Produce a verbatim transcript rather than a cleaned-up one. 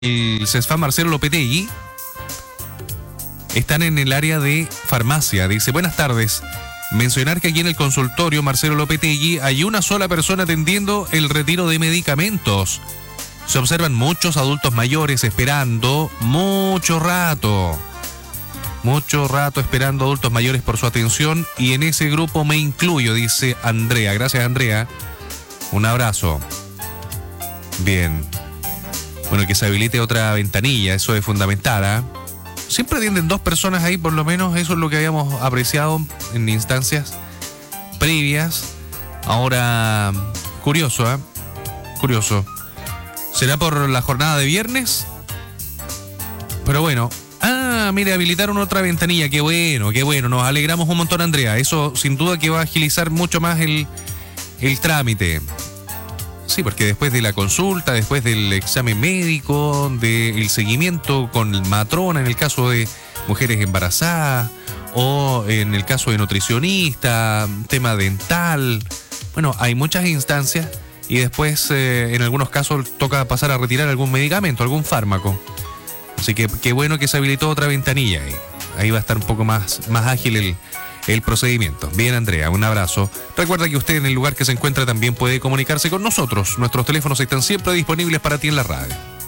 el CESFAM Marcelo Lopetegui están en el área de farmacia. Dice, buenas tardes. Mencionar que aquí en el consultorio Marcelo Lopetegui hay una sola persona atendiendo el retiro de medicamentos. Se observan muchos adultos mayores esperando mucho rato. Mucho rato esperando adultos mayores por su atención y en ese grupo me incluyo, dice Andrea. Gracias, Andrea. Un abrazo. Bien. Bueno, que se habilite otra ventanilla, eso es fundamental, ¿eh? Siempre atienden dos personas ahí, por lo menos eso es lo que habíamos apreciado en instancias previas. Ahora, curioso, ¿eh? Curioso. ¿Será por la jornada de viernes? Pero bueno. Ah, mire, habilitaron otra ventanilla. Qué bueno, qué bueno. Nos alegramos un montón, Andrea. Eso sin duda que va a agilizar mucho más el, el trámite. Sí, porque después de la consulta, después del examen médico, del seguimiento con matrona en el caso de mujeres embarazadas o en el caso de nutricionista, tema dental. Bueno, hay muchas instancias y después eh, en algunos casos toca pasar a retirar algún medicamento, algún fármaco. Así que qué bueno que se habilitó otra ventanilla ahí. Ahí va a estar un poco más, más ágil el... el procedimiento. Bien, Andrea, un abrazo. Recuerda que usted en el lugar que se encuentra también puede comunicarse con nosotros. Nuestros teléfonos están siempre disponibles para ti en la radio.